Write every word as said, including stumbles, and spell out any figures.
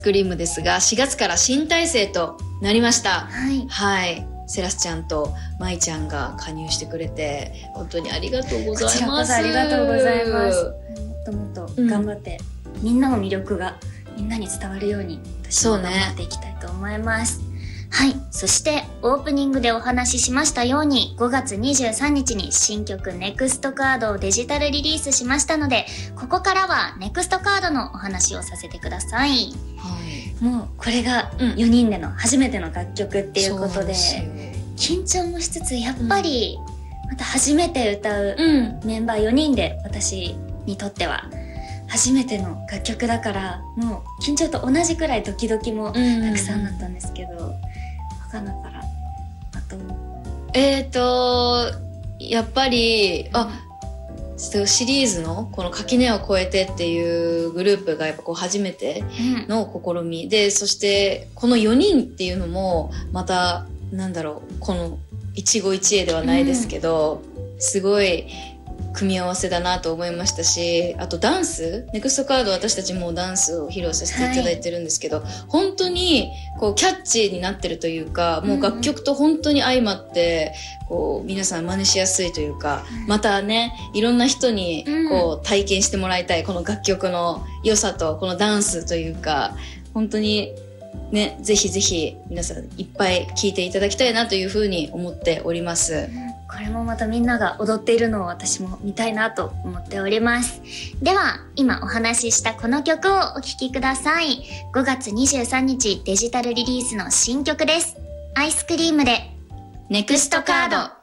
クリームですが、しがつから新体制となりました。 はい。 はい。セラスちゃんとマイちゃんが加入してくれて、本当にありがとうございます。こちらこそありがとうございます。もっともっと頑張って、うん、みんなの魅力がみんなに伝わるように、私も頑張っていきたいと思います。はい。そしてオープニングでお話ししましたように、ごがつにじゅうさんにちに新曲ネクストカードをデジタルリリースしましたので、ここからはネクストカードのお話をさせてください。はい。もうこれがよにんでの初めての楽曲っていうことで、うん、緊張もしつつやっぱりまた初めて歌うメンバーよにんで、私にとっては初めての楽曲だから、もう緊張と同じくらいドキドキもたくさんあったんですけど、うんうんうん、他のからあとえーとやっぱり、うん、あシリーズのこの垣根を越えてっていうグループがやっぱこう初めての試み、うん、で、そしてこのよにんっていうのもまたなんだろう、この一期一会ではないですけど、うん、すごい組み合わせだなと思いましたし、あとダンス、ネクストカード私たちもダンスを披露させていただいてるんですけど、はい、本当にこうキャッチーになってるというか、もう楽曲と本当に相まってこう皆さん真似しやすいというか、うん、またね、いろんな人にこう体験してもらいたいこの楽曲の良さとこのダンスというか、本当にね、ぜひぜひ皆さんいっぱい聴いていただきたいなというふうに思っております。 これもまたみんなが踊っているのを私も見たいなと思っております。では今お話ししたこの曲をお聴きください。ごがつにじゅうさんにちデジタルリリースの新曲です。アイスクリームでネクストカード。